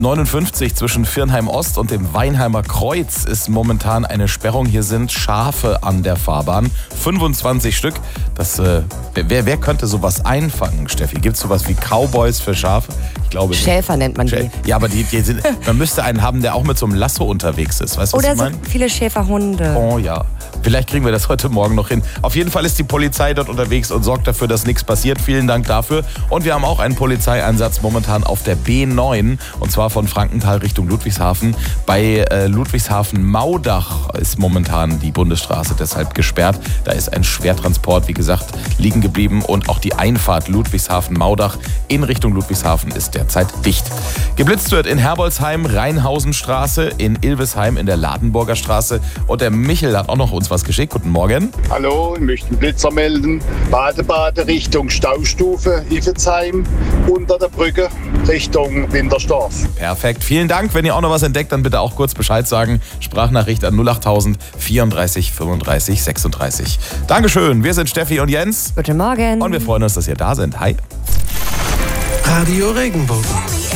59 zwischen Viernheim Ost und dem Weinheimer Kreuz ist momentan eine Sperrung. Hier sind Schafe an der Fahrbahn. 25 Stück. Wer könnte sowas einfangen, Steffi? Gibt es sowas wie Cowboys für Schafe? Ich glaube nicht. Schäfer nennt man die. Ja, aber man müsste einen haben, der auch mit so einem Lasso unterwegs ist. Weißt du, was Oder ich meine? so viele Schäferhunde. Oh ja. Vielleicht kriegen wir das heute Morgen noch hin. Auf jeden Fall ist die Polizei dort unterwegs und sorgt dafür, dass nichts passiert. Vielen Dank dafür. Und wir haben auch einen Polizeieinsatz momentan auf der B9. Und zwar von Frankenthal Richtung Ludwigshafen. Bei Ludwigshafen-Maudach ist momentan die Bundesstraße deshalb gesperrt. Da ist ein Schwertransport, wie gesagt, liegen geblieben. Und auch die Einfahrt Ludwigshafen-Maudach in Richtung Ludwigshafen ist derzeit dicht. Geblitzt wird in Herbolzheim, Rheinhausenstraße, in Ilvesheim in der Ladenburger Straße. Und der Michel hat auch noch uns was geschickt. Guten Morgen. Hallo, ich möchte einen Blitzer melden. Bade Richtung Staustufe, Iffezheim, unter der Brücke Richtung Wintersdorf. Perfekt. Vielen Dank. Wenn ihr auch noch was entdeckt, dann bitte auch kurz Bescheid sagen. Sprachnachricht an 08000 34 35 36. Dankeschön. Wir sind Steffi und Jens. Guten Morgen. Und wir freuen uns, dass ihr da seid. Hi. Radio Regenbogen.